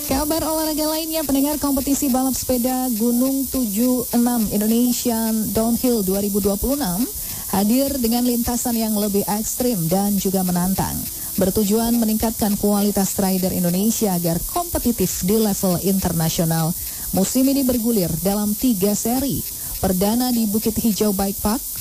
Kabar olahraga lainnya, pendengar, kompetisi balap sepeda Gunung 76 Indonesian Downhill 2026 hadir dengan lintasan yang lebih ekstrim dan juga menantang, bertujuan meningkatkan kualitas rider Indonesia agar kompetitif di level internasional. Musim ini bergulir dalam 3 seri. Perdana di Bukit Hijau Bike Park